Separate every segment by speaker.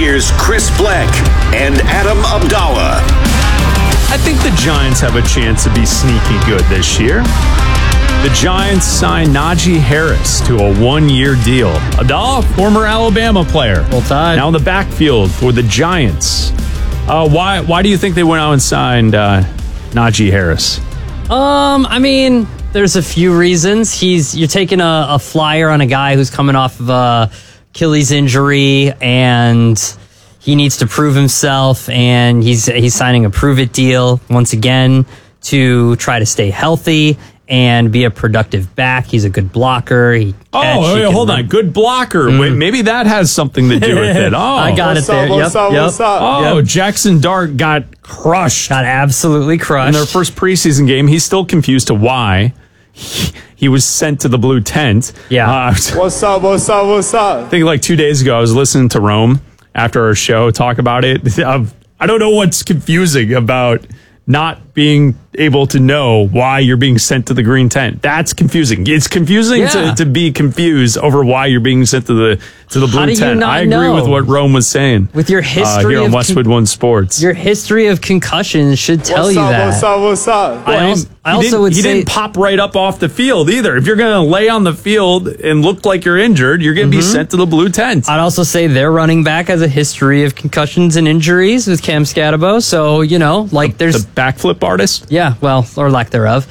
Speaker 1: here's Chris Bleck and Adam Abdallah.
Speaker 2: I think the Giants have a chance to be sneaky good this year. The Giants signed Najee Harris to a one-year deal. Abdallah, former Alabama player.
Speaker 3: Full time.
Speaker 2: Now in the backfield for the Giants. Why do you think they went out and signed Najee Harris?
Speaker 3: I mean, there's a few reasons. You're taking a flyer on a guy who's coming off of a Achilles injury, and he needs to prove himself, and he's signing a prove-it deal once again to try to stay healthy and be a productive back. He's a good blocker.
Speaker 2: Hold on. Good blocker. Wait, maybe that has something to do with it. Oh,
Speaker 3: I got it there. Yep.
Speaker 2: Jackson Dart got crushed.
Speaker 3: Got absolutely crushed.
Speaker 2: In their first preseason game. He's still confused to why he was sent to the blue tent.
Speaker 3: Yeah.
Speaker 4: What's up?
Speaker 2: I think like 2 days ago, I was listening to Rome after our show talk about it. I don't know what's confusing about not being able to know why you're being sent to the green tent. That's confusing. It's confusing to be confused over why you're being sent to the blue tent. I agree with what Rome was saying.
Speaker 3: With your history
Speaker 2: here on Westwood One Sports.
Speaker 3: Your history of concussions should tell you that.
Speaker 4: What's up?
Speaker 2: He didn't pop right up off the field either. If you're going to lay on the field and look like you're injured, you're going to be sent to the blue tent.
Speaker 3: I'd also say their running back has a history of concussions and injuries with Cam Scatabo. So, there's
Speaker 2: the backflip artist.
Speaker 3: Yeah, well, or lack thereof.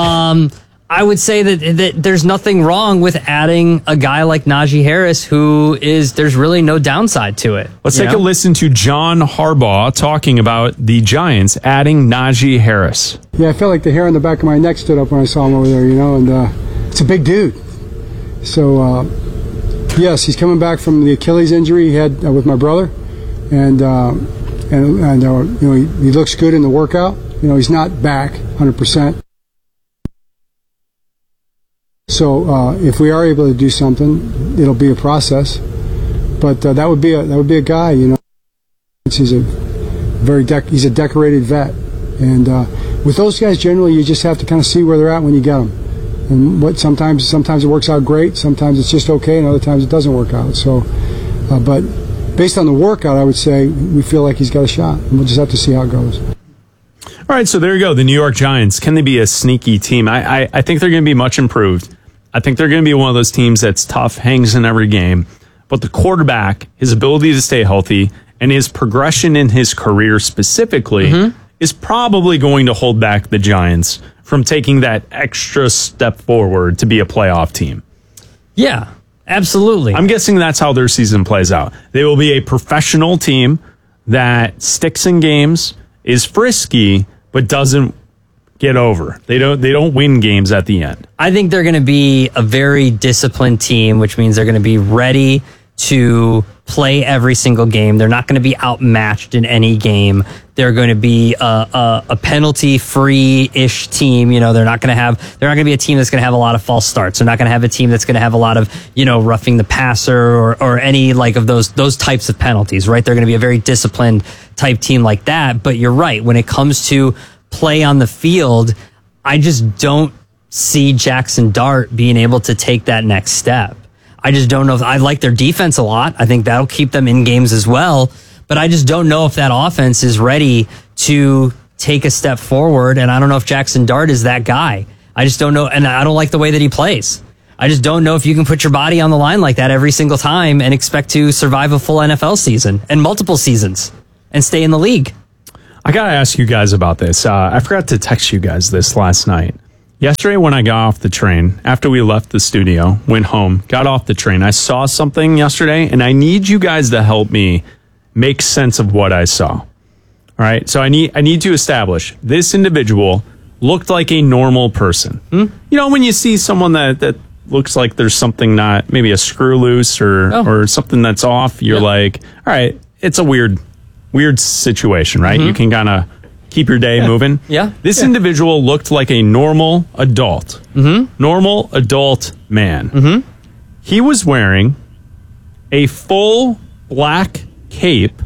Speaker 3: I would say that there's nothing wrong with adding a guy like Najee Harris, there's really no downside to it.
Speaker 2: Let's take a listen to John Harbaugh talking about the Giants adding Najee Harris.
Speaker 5: Yeah, I felt like the hair on the back of my neck stood up when I saw him over there, and it's a big dude. So, yes, he's coming back from the Achilles injury he had with my brother, and he looks good in the workout. He's not back 100%. So if we are able to do something, it'll be a process. But that would be a guy. He's a decorated vet, and with those guys, generally, you just have to kind of see where they're at when you get them. And sometimes it works out great, sometimes it's just okay, and other times it doesn't work out. So, but based on the workout, I would say we feel like he's got a shot, and we'll just have to see how it goes.
Speaker 2: All right, so there you go. The New York Giants. Can they be a sneaky team? I think they're going to be much improved. I think they're going to be one of those teams that's tough, hangs in every game. But the quarterback, his ability to stay healthy, and his progression in his career specifically is probably going to hold back the Giants from taking that extra step forward to be a playoff team.
Speaker 3: Yeah, absolutely.
Speaker 2: I'm guessing that's how their season plays out. They will be a professional team that sticks in games, is frisky, but doesn't get over. They don't win games at the end.
Speaker 3: I think they're going to be a very disciplined team, which means they're going to be ready to play every single game. They're not going to be outmatched in any game. They're going to be a penalty-free-ish team. They're not going to be a team that's going to have a lot of false starts. They're not going to have a team that's going to have a lot of, roughing the passer or any of those types of penalties, right? They're going to be a very disciplined type team like that. But you're right. When it comes to play on the field, I just don't see Jackson Dart being able to take that next step. I just don't know. I like their defense a lot. I think that'll keep them in games as well. But I just don't know if that offense is ready to take a step forward. And I don't know if Jackson Dart is that guy. I just don't know. And I don't like the way that he plays. I just don't know if you can put your body on the line like that every single time and expect to survive a full NFL season and multiple seasons and stay in the league.
Speaker 2: I got to ask you guys about this. I forgot to text you guys this last night. Yesterday when I got off the train, after we left the studio, went home, got off the train, I saw something yesterday, and I need you guys to help me make sense of what I saw. All right? So I need to establish this individual looked like a normal person. When you see someone that looks like there's something not, maybe a screw loose or something that's off, you're like, all right, it's a weird situation, right? You can kind of keep your day moving.
Speaker 3: Yeah.
Speaker 2: This individual looked like a normal adult. Normal adult man. He was wearing a full black cape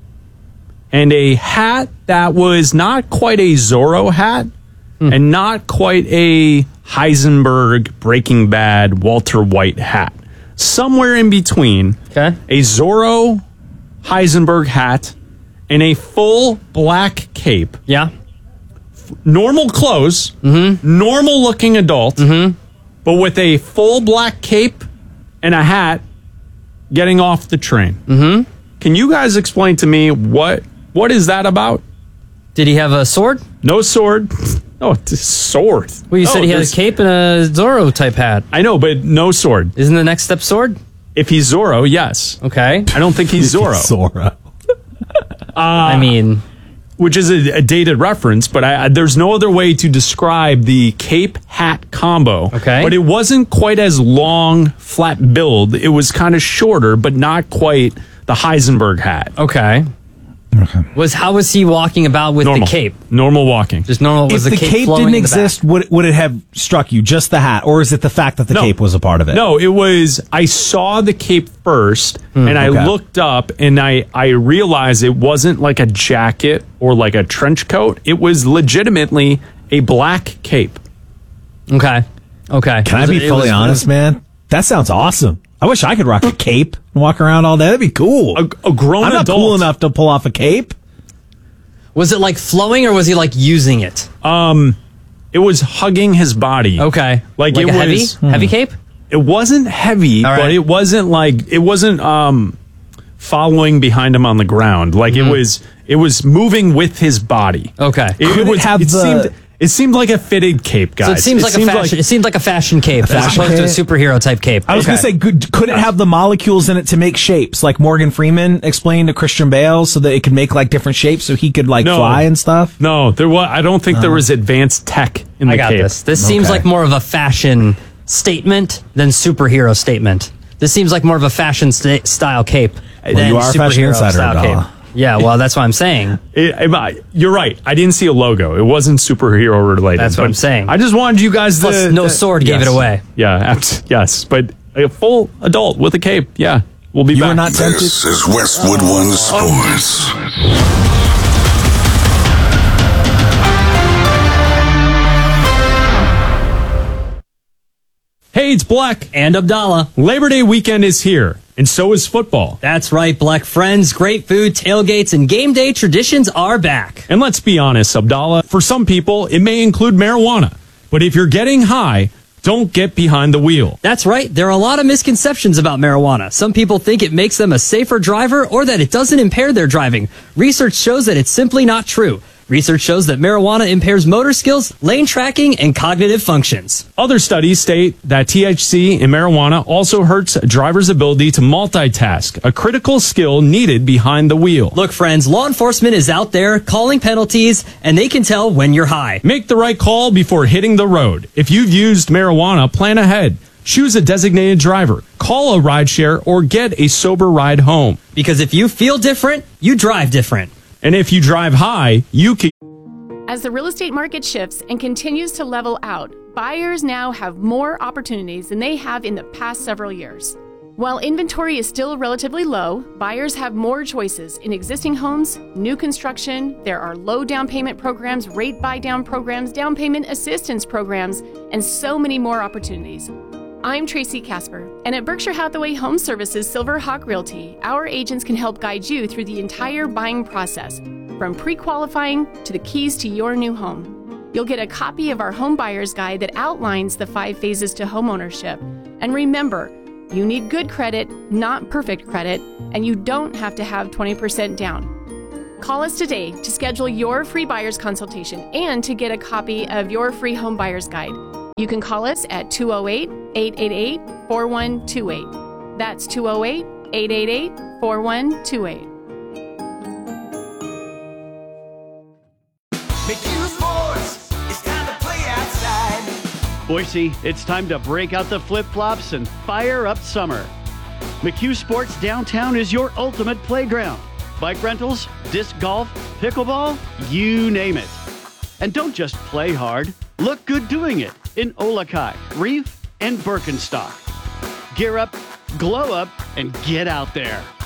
Speaker 2: and a hat that was not quite a Zorro hat and not quite a Heisenberg, Breaking Bad, Walter White hat. Somewhere in between a Zorro Heisenberg hat, and a full black cape.
Speaker 3: Yeah.
Speaker 2: Normal clothes, normal looking adult, but with a full black cape and a hat getting off the train. Can you guys explain to me what is that about?
Speaker 3: Did he have a sword?
Speaker 2: No sword. Oh, it's a sword.
Speaker 3: Well, you said he had a cape and a Zorro type hat.
Speaker 2: I know, but no sword.
Speaker 3: Isn't the next step sword?
Speaker 2: If he's Zorro, yes.
Speaker 3: Okay.
Speaker 2: I don't think he's Zorro.
Speaker 4: Zorro.
Speaker 3: I mean,
Speaker 2: which is a dated reference, but there's no other way to describe the cape hat combo.
Speaker 3: Okay.
Speaker 2: But it wasn't quite as long, flat build. It was kind of shorter, but not quite the Heisenberg hat.
Speaker 3: okay. How was he walking about with
Speaker 2: Normal.
Speaker 3: the cape?
Speaker 2: Normal walking.
Speaker 3: Just normal. Was
Speaker 4: If the cape
Speaker 3: flowing
Speaker 4: didn't
Speaker 3: in the back?
Speaker 4: exist, would it have struck you just the hat, or is it the fact that the
Speaker 2: No.
Speaker 4: cape was a part of it?
Speaker 2: No, it was, I saw the cape first, and I
Speaker 4: okay.
Speaker 2: looked up, and I realized it wasn't like a jacket or like a trench coat. It was legitimately a black cape.
Speaker 3: Okay.
Speaker 4: Can I be fully honest, man? That sounds awesome. I wish I could rock a cape and walk around all day. That'd be cool.
Speaker 2: A grown
Speaker 4: I'm not
Speaker 2: adult.
Speaker 4: cool enough to pull off a cape.
Speaker 3: Was it like flowing, or was he like using it?
Speaker 2: It was hugging his body.
Speaker 3: Okay.
Speaker 2: Like it
Speaker 3: a heavy,
Speaker 2: was-
Speaker 3: heavy cape.
Speaker 2: It wasn't heavy,
Speaker 3: All right.
Speaker 2: but it wasn't following behind him on the ground. Like it was moving with his body.
Speaker 3: Okay.
Speaker 4: Could it have the-
Speaker 2: It seemed like a fitted cape, guys.
Speaker 3: So it seems like a fashion. It seemed like a fashion cape as
Speaker 4: fashion
Speaker 3: opposed to a
Speaker 4: cape?
Speaker 3: superhero type cape.
Speaker 4: I was going to say, could it have the molecules in it to make shapes, like Morgan Freeman explained to Christian Bale, so that it could make like different shapes, so he could like
Speaker 2: No.
Speaker 4: fly and stuff?
Speaker 2: No, there was. I don't think there was advanced tech in the
Speaker 3: I got
Speaker 2: cape.
Speaker 3: this. This seems
Speaker 4: Okay.
Speaker 3: like more of a fashion statement than superhero statement. This seems like more of a fashion style cape than
Speaker 4: you are a fashion
Speaker 3: superhero
Speaker 4: insider,
Speaker 3: style
Speaker 4: Abdallah.
Speaker 3: cape. Yeah, well, that's what I'm saying.
Speaker 2: You're right. I didn't see a logo. It wasn't superhero related.
Speaker 3: That's what
Speaker 2: but
Speaker 3: I'm saying.
Speaker 2: I just wanted you guys
Speaker 3: Plus,
Speaker 2: to.
Speaker 3: no sword gave
Speaker 2: yes.
Speaker 3: it away.
Speaker 2: Yeah. Yes, but a full adult with a cape. Yeah, we'll be
Speaker 4: You
Speaker 2: back.
Speaker 4: were not tempted?
Speaker 1: This is Westwood One Sports.
Speaker 2: Hey, it's Black.
Speaker 3: And Abdallah.
Speaker 2: Labor Day weekend is here, and so is football.
Speaker 3: That's right, Black friends. Great food, tailgates, and game day traditions are back.
Speaker 2: And let's be honest, Abdallah, for some people, it may include marijuana. But if you're getting high, don't get behind the wheel.
Speaker 3: That's right. There are a lot of misconceptions about marijuana. Some people think it makes them a safer driver or that it doesn't impair their driving. Research shows that it's simply not true. Research shows that marijuana impairs motor skills, lane tracking, and cognitive functions.
Speaker 2: Other studies state that THC in marijuana also hurts a driver's ability to multitask, a critical skill needed behind the wheel.
Speaker 3: Look, friends, law enforcement is out there calling penalties, and they can tell when you're high.
Speaker 2: Make the right call before hitting the road. If you've used marijuana, plan ahead. Choose a designated driver, call a rideshare, or get a sober ride home.
Speaker 3: Because if you feel different, you drive different.
Speaker 2: And if you drive high, you can...
Speaker 6: As the real estate market shifts and continues to level out, buyers now have more opportunities than they have in the past several years. While inventory is still relatively low, buyers have more choices in existing homes, new construction. There are low down payment programs, rate buy down programs, down payment assistance programs, and so many more opportunities. I'm Tracy Casper, and at Berkshire Hathaway Home Services Silver Hawk Realty, our agents can help guide you through the entire buying process, from pre-qualifying to the keys to your new home. You'll get a copy of our home buyer's guide that outlines the 5 phases to homeownership. And remember, you need good credit, not perfect credit, and you don't have to have 20% down. Call us today to schedule your free buyer's consultation and to get a copy of your free home buyer's guide. You can call us at 208-888-4128. That's 208-888-4128.
Speaker 7: McHugh Sports, it's time to play outside.
Speaker 8: Boise, it's time to break out the flip-flops and fire up summer. McHugh Sports Downtown is your ultimate playground. Bike rentals, disc golf, pickleball, you name it. And don't just play hard, look good doing it in Olakai, Reef, and Birkenstock. Gear up, glow up, and get out there.